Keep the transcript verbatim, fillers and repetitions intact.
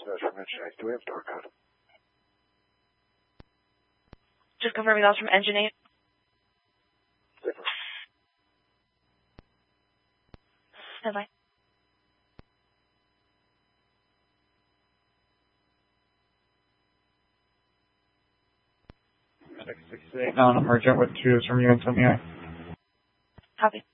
That's from Engine eight. Do we have door code? Just confirming that was from Engine eight. Zipper. Stand by. six six eight, non-emergent with twos from you and Tony. Copy.